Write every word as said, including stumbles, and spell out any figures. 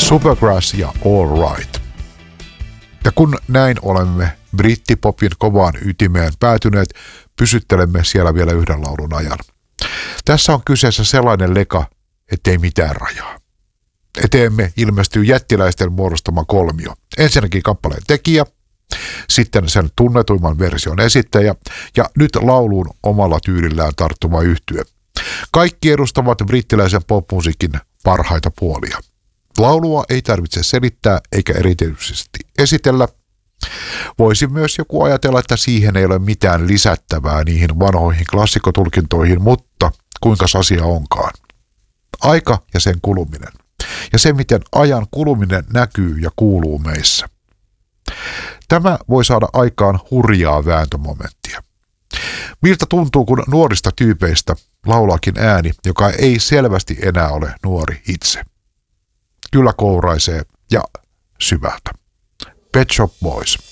Supergrass ja All Right. Ja kun näin olemme brittipopin kovaan ytimeen päätyneet, pysyttelemme siellä vielä yhden laulun ajan. Tässä on kyseessä sellainen leka, ettei mitään rajaa. Eteemme ilmestyy jättiläisten muodostama kolmio. Ensinnäkin kappaleen tekijä, sitten sen tunnetuimman version esittäjä ja nyt lauluun omalla tyylillään tarttuva yhtye. Kaikki edustavat brittiläisen popmusiikin parhaita puolia. Laulua ei tarvitse selittää eikä erityisesti esitellä. Voisi myös joku ajatella, että siihen ei ole mitään lisättävää niihin vanhoihin klassikotulkintoihin, mutta kuinka asia onkaan. Aika ja sen kuluminen. Ja se, miten ajan kuluminen näkyy ja kuuluu meissä. Tämä voi saada aikaan hurjaa vääntömomenttia. Miltä tuntuu, kun nuorista tyypeistä laulaakin ääni, joka ei selvästi enää ole nuori itse. Kyllä kouraisee ja syvältä. Pet Shop Boys.